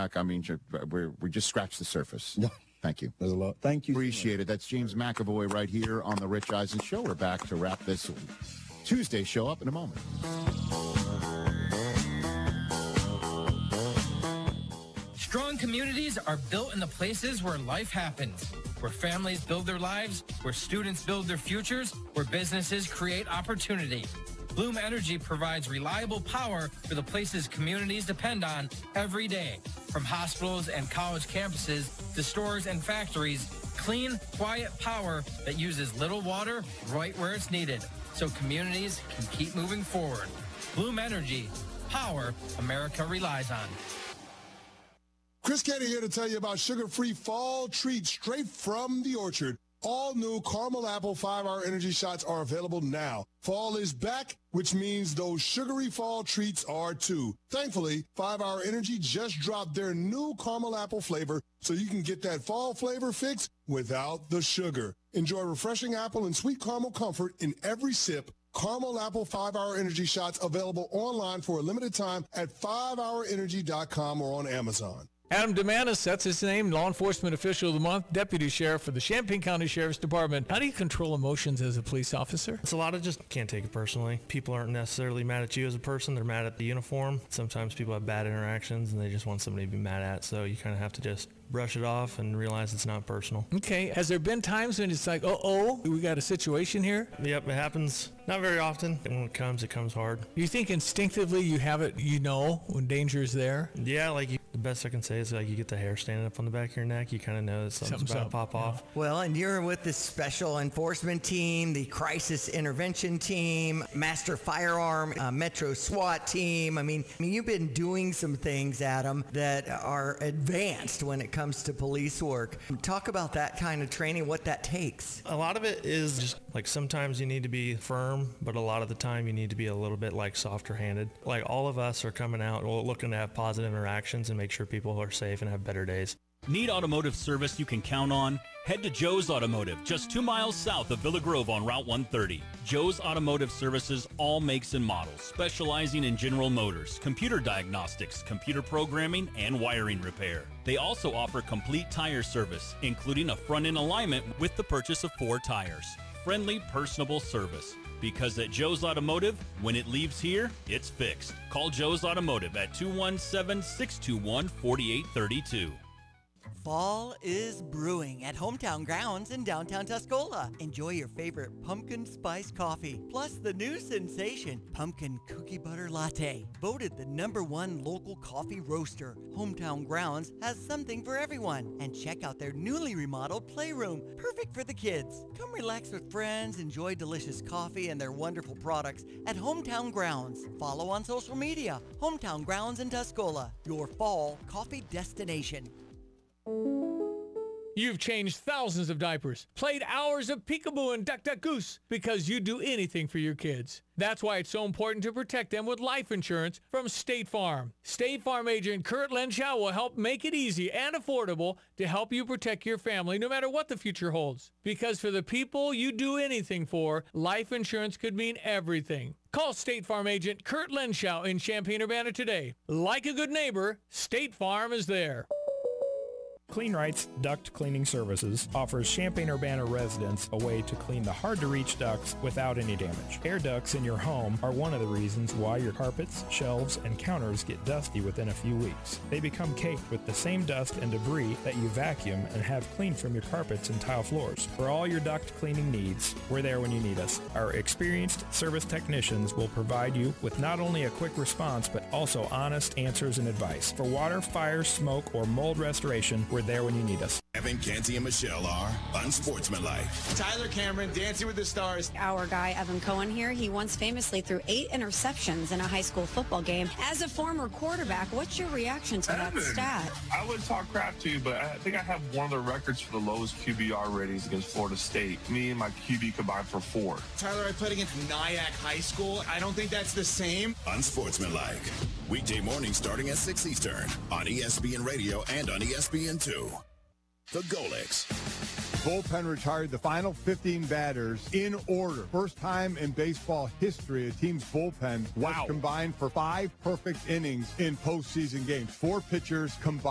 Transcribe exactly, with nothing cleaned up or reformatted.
Mac. I mean, we're, we just scratched the surface. Thank you. There's a lot. Thank you. Appreciate it. That's James McAvoy right here on the Rich Eisen Show. We're back to wrap this Tuesday show up in a moment. Strong communities are built in the places where life happens, where families build their lives, where students build their futures, where businesses create opportunity. Bloom Energy provides reliable power for the places communities depend on every day. From hospitals and college campuses to stores and factories, clean, quiet power that uses little water right where it's needed, so communities can keep moving forward. Bloom Energy, power America relies on. Chris Canty here to tell you about sugar-free fall treats straight from the orchard. All new caramel apple five-hour energy shots are available now. Fall is back, which means those sugary fall treats are too. Thankfully, five-hour Energy just dropped their new caramel apple flavor, so you can get that fall flavor fix without the sugar. Enjoy refreshing apple and sweet caramel comfort in every sip. Caramel Apple five-hour Energy shots available online for a limited time at five hour energy dot com or on Amazon. Adam Demanis, that's his name, Law Enforcement Official of the Month, Deputy Sheriff for the Champaign County Sheriff's Department. How do you control emotions as a police officer? It's a lot of just can't take it personally. People aren't necessarily mad at you as a person. They're mad at the uniform. Sometimes people have bad interactions and they just want somebody to be mad at. So you kind of have to just brush it off and realize it's not personal. Okay. Has there been times when it's like, uh-oh, we got a situation here? Yep, it happens. Not very often. And when it comes, it comes hard. You think instinctively you have it, you know, when danger is there? Yeah, like you, the best I can say is like you get the hair standing up on the back of your neck. You kind of know that something's, something's about up. to pop yeah. off. Well, and you're with the special enforcement team, the crisis intervention team, master firearm, uh, Metro SWAT team. I mean, I mean, you've been doing some things, Adam, that are advanced when it comes to police work. Talk about that kind of training, what that takes. A lot of it is just like sometimes you need to be firm, but a lot of the time you need to be a little bit like softer handed. Like all of us are coming out looking to have positive interactions and make sure people are safe and have better days. Need automotive service you can count on? Head to Joe's Automotive, just two miles south of Villa Grove on Route one thirty. Joe's Automotive services all makes and models, specializing in General Motors, computer diagnostics, computer programming, and wiring repair. They also offer complete tire service, including a front-end alignment with the purchase of four tires. Friendly, personable service. Because at Joe's Automotive, when it leaves here, it's fixed. Call Joe's Automotive at two one seven, six two one, four eight three two. Fall is brewing at Hometown Grounds in downtown Tuscola. Enjoy your favorite pumpkin spice coffee, plus the new sensation, Pumpkin Cookie Butter Latte. Voted the number one local coffee roaster, Hometown Grounds has something for everyone. And check out their newly remodeled playroom, perfect for the kids. Come relax with friends, enjoy delicious coffee and their wonderful products at Hometown Grounds. Follow on social media, Hometown Grounds in Tuscola, your fall coffee destination. You've changed thousands of diapers, played hours of peekaboo and duck duck goose because you do anything for your kids. That's why it's so important to protect them with life insurance from State Farm. State Farm agent Kurt Lenschow will help make it easy and affordable to help you protect your family no matter what the future holds. Because for the people you do anything for, life insurance could mean everything. Call State Farm agent Kurt Lenschow in Champaign-Urbana today. Like a good neighbor, State Farm is there. Clean Rights Duct Cleaning Services offers Champaign-Urbana residents a way to clean the hard-to-reach ducts without any damage. Air ducts in your home are one of the reasons why your carpets, shelves, and counters get dusty within a few weeks. They become caked with the same dust and debris that you vacuum and have cleaned from your carpets and tile floors. For all your duct cleaning needs, we're there when you need us. Our experienced service technicians will provide you with not only a quick response, but also honest answers and advice. For water, fire, smoke, or mold restoration, we're there when you need us. Evan, Canty, and Michelle are unsportsmanlike. Tyler Cameron, Dancing with the Stars. Our guy, Evan Cohen here, he once famously threw eight interceptions in a high school football game. As a former quarterback, what's your reaction to Evan, that stat? I would talk crap to you, but I think I have one of the records for the lowest Q B R ratings against Florida State. Me and my Q B combined for four. Tyler, I played against Nyack High School. I don't think that's the same. Unsportsmanlike. Weekday morning starting at six Eastern on E S P N Radio and on E S P N two. The Golix. Bullpen retired the final fifteen batters in order. First time in baseball history, a team's bullpen wow. was combined for five perfect innings in postseason games. Four pitchers combined.